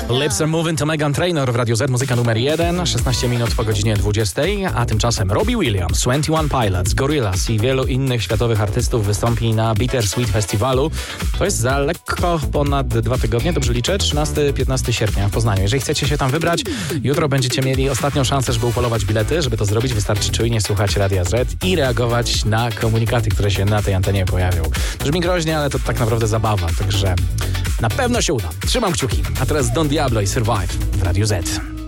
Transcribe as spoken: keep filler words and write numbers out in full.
Lips are moving to Meghan Trainor w Radio Z, muzyka numer jeden, szesnaście minut po godzinie dwudziestej, a tymczasem Robbie Williams, dwadzieścia jeden Pilots, Gorillaz i wielu innych światowych artystów wystąpi na Bittersweet Festiwalu. To jest za lekko ponad dwa tygodnie, dobrze liczę, trzynastego piętnastego sierpnia w Poznaniu. Jeżeli chcecie się tam wybrać, jutro będziecie mieli ostatnią szansę, żeby upolować bilety. Żeby to zrobić, wystarczy czujnie słuchać Radia Z i reagować na komunikaty, które się na tej antenie pojawią. Brzmi groźnie, ale to tak naprawdę zabawa, także na pewno się uda. Trzymam kciuki. A teraz Don Diablo i Survive w Radiu Z.